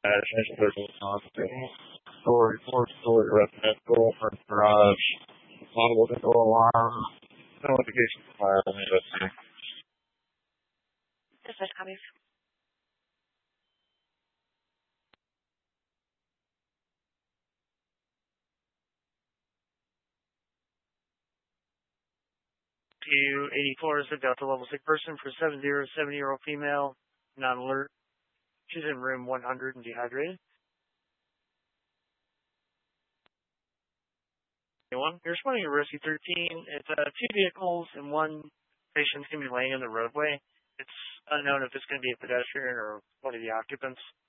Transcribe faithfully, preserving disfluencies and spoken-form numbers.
management, there's constant storage, more storage, residential, or garage, audible dental alarm, no indication of fire, only listing. Dispatch copies. Two eighty-four is a Delta level sick person for seven zero seven year old female, non-alert. She's in room one hundred and dehydrated. One, you're responding to Rescue thirteen. It's uh, two vehicles and one patient's going to be laying in the roadway. It's unknown if it's going to be a pedestrian or one of the occupants.